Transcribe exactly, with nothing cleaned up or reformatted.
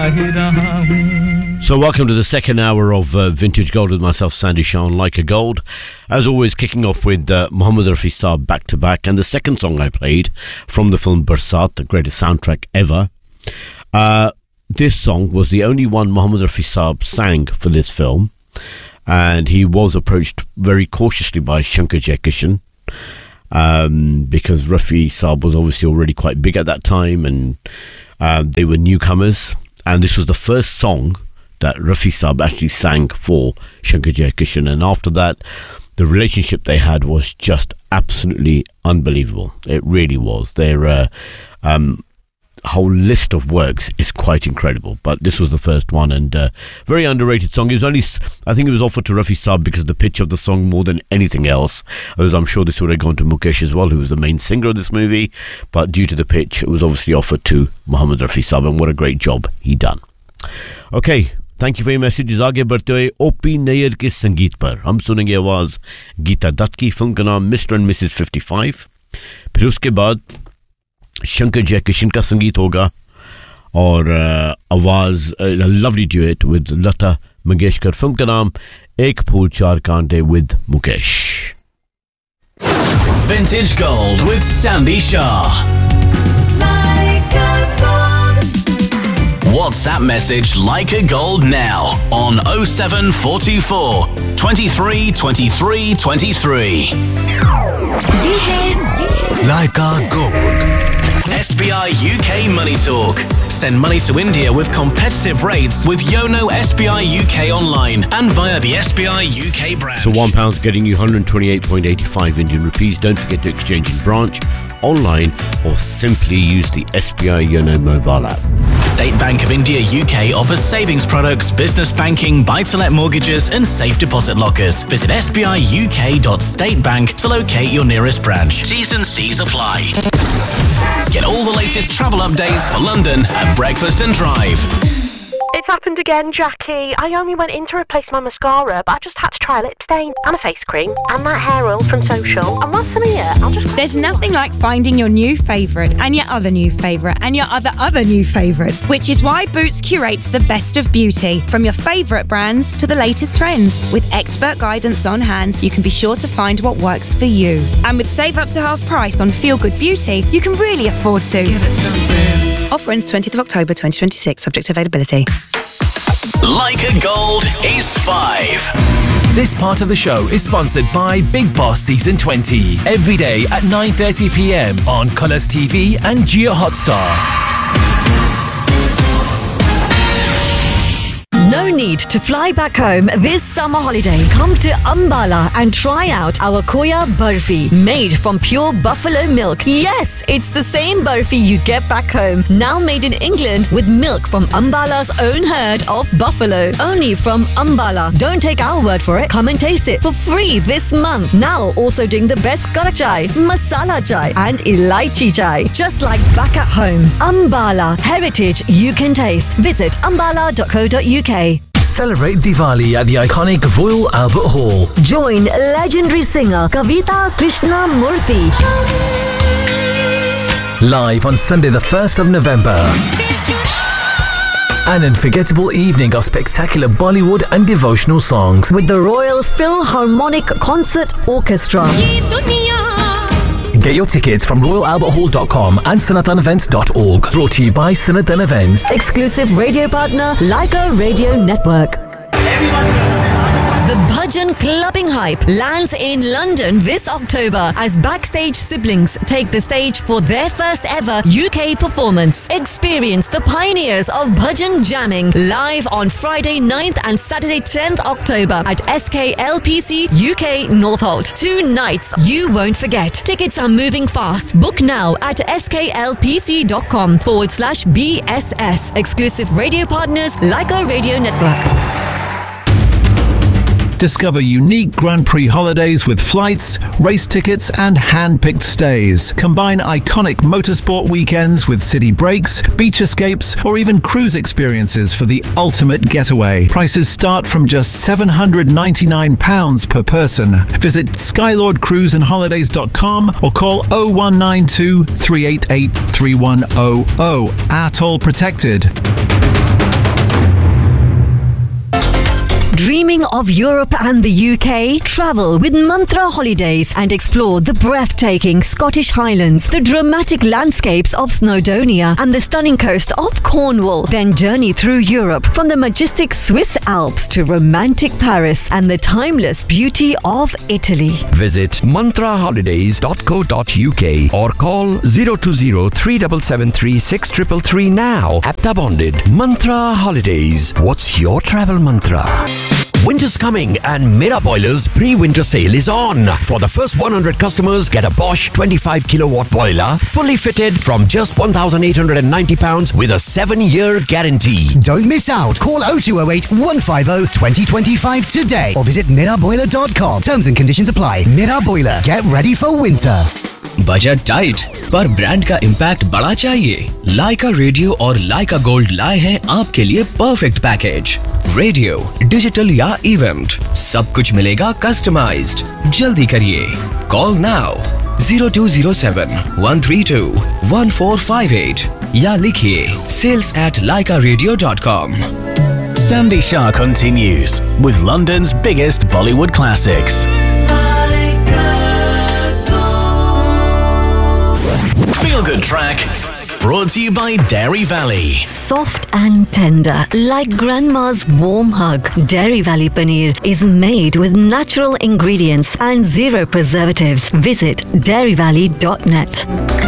So welcome to the second hour of uh, Vintage Gold with myself, Sandy Shaw, Like a Gold. As always, kicking off with uh, Mohammed Rafi Saab back to back, and the second song I played from the film Barsat, the greatest soundtrack ever. Uh, this song was the only one Mohammed Rafi Saab sang for this film, and he was approached very cautiously by Shankar Jaikishan, um, because Rafi Saab was obviously already quite big at that time, and uh, they were newcomers, and this was the first song that Rafi Saab actually sang for Shankar Jaikishan, and after that the relationship they had was just absolutely unbelievable. It really was. Their uh, um, whole list of works is quite incredible, but this was the first one, and uh, very underrated song. It was only, I think it was offered to Rafi Saab because of the pitch of the song more than anything else, as I'm sure this would have gone to Mukesh as well, who was the main singer of this movie, but due to the pitch it was obviously offered to Mohammed Rafi Saab, and what a great job he done. Okay, thank you for your messages. आगे बढ़ते हुए OP Nayyar के संगीत पर हम सुनेंगे आवाज़ गीता दत्त की. फिल्म का नाम mister and Mrs fifty five. फिर उसके बाद शंकर जयकिशन का संगीत होगा, और आवाज़ lovely duet with Lata Mangeshkar. Film का नाम एक फूल चार कांटे with Mukesh. Vintage Gold with Sandy Shah. WhatsApp message Like a Gold now on oh seven four two four, twenty-three, twenty-three, twenty-three. Like a Gold. S B I U K Money Talk. Send money to India with competitive rates with Yono S B I U K online and via the S B I U K branch. So one pound's getting you one hundred twenty-eight point eight five Indian rupees. Don't forget to exchange in branch, online, or simply use the S B I Yono mobile app. State Bank of India U K offers savings products, business banking, buy-to-let mortgages and safe deposit lockers. Visit s b i u k dot state bank to locate your nearest branch. T's and C's apply. Get all the latest travel updates for London at Breakfast and Drive. It's happened again, Jackie. I only went in to replace my mascara, but I just had to try a lip stain and a face cream and that hair oil from Social. And once I'm here, I'll just... There's nothing like finding your new favourite and your other new favourite and your other other new favourite, which is why Boots curates the best of beauty, from your favourite brands to the latest trends. With expert guidance on hand, so you can be sure to find what works for you. And with save up to half price on Feel Good Beauty, you can really afford to. Give it some Boots. Offer ends twentieth of October twenty twenty-six, subject to availability. Like a Gold is five. This part of the show is sponsored by Big Boss Season twenty. Every day at nine thirty p m on Colours T V and Jio Hotstar. No need to fly back home this summer holiday. Come to Ambala and try out our Khoya Barfi, made from pure buffalo milk. Yes, it's the same barfi you get back home, now made in England with milk from Ambala's own herd of buffalo. Only from Ambala. Don't take our word for it. Come and taste it for free this month. Now also doing the best kara chai, masala chai and elaichi chai. Just like back at home. Ambala, heritage you can taste. Visit ambala dot co dot u k. Celebrate Diwali at the iconic Royal Albert Hall. Join legendary singer Kavita Krishnamurthy. Live on Sunday the first of November. An unforgettable evening of spectacular Bollywood and devotional songs with the Royal Philharmonic Concert Orchestra. Get your tickets from royal albert hall dot com and sanatan events dot org. Brought to you by Sanatan Events. Exclusive radio partner, Leica Radio Network. The Bhajan Clubbing Hype lands in London this October as Backstage siblings take the stage for their first ever U K performance. Experience the pioneers of Bhajan jamming live on Friday ninth and Saturday tenth October at S K L P C U K Northolt. Two nights you won't forget. Tickets are moving fast. Book now at sklpc.com forward slash BSS. Exclusive radio partners, Leica Radio Network. Discover unique Grand Prix holidays with flights, race tickets and hand-picked stays. Combine iconic motorsport weekends with city breaks, beach escapes or even cruise experiences for the ultimate getaway. Prices start from just seven hundred ninety-nine pounds per person. Visit skylord cruise and holidays dot com or call oh one nine two, three eight eight, three one oh oh. Atoll protected. Dreaming of Europe and the U K? Travel with Mantra Holidays and explore the breathtaking Scottish Highlands, the dramatic landscapes of Snowdonia and the stunning coast of Cornwall. Then journey through Europe from the majestic Swiss Alps to romantic Paris and the timeless beauty of Italy. Visit mantra holidays dot co dot u k or call zero two zero three seven seven three six three three now. Apta bonded. Mantra Holidays. What's your travel mantra? Winter's coming and Mira Boiler's pre-winter sale is on. For the first one hundred customers, get a Bosch twenty-five kilowatt boiler, fully fitted from just one thousand eight hundred ninety pounds with a seven year guarantee. Don't miss out. Call oh two oh eight, one five oh, two oh two five today or visit mira boiler dot com. Terms and conditions apply. Mira Boiler. Get ready for winter. Budget tight पर brand का impact बड़ा चाहिए? लाइका radio और लाइका gold लाए हैं आपके लिए perfect package. Radio, digital या इवेंट, सब कुछ मिलेगा कस्टमाइज्ड। जल्दी करिए, call now zero two zero seven one three two one four five eight या लिखिए sales at laika radio dot com. Sandy Shah continues with London's biggest Bollywood classics. Feel Good Track, brought to you by Dairy Valley. Soft and tender, like grandma's warm hug. Dairy Valley Paneer is made with natural ingredients and zero preservatives. Visit dairy valley dot net.